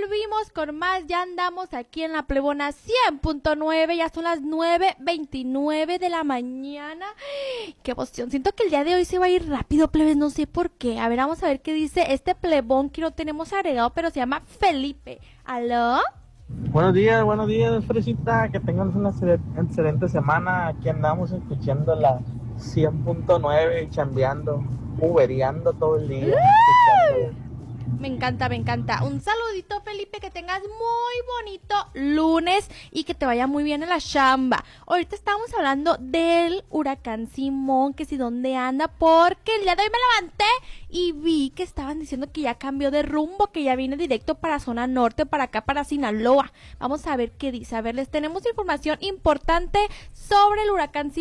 volvimos con más, ya andamos aquí en la Plebona 100.9, ya son las 9:29 de la mañana. ¡Qué emoción! Siento que el día de hoy se va a ir rápido, plebes, no sé por qué. A ver, vamos a ver qué dice este plebón que no tenemos agregado, pero se llama Felipe. ¿Aló? Buenos días, Fresita. Que tengan una excelente semana. Aquí andamos escuchando la 100.9 y chambeando, ubereando todo el día. Escuchándola. Me encanta. Un saludito, Felipe, que tengas muy bonito lunes y que te vaya muy bien en la chamba. Ahorita estábamos hablando del huracán Simón, que si dónde anda, porque el día de hoy me levanté y vi que estaban diciendo que ya cambió de rumbo, que ya viene directo para zona norte, para acá, para Sinaloa. Vamos a ver qué dice. A ver, les tenemos información importante sobre el huracán Simón.